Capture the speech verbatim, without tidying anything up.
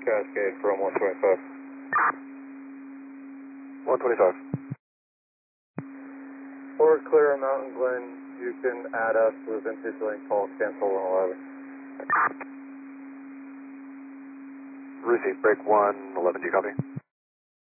Cascade from one twenty-five. one twenty-five. For clear on Mountain Glen, you can add us within Link call, cancel one eleven. Receive break one eleven, do you copy?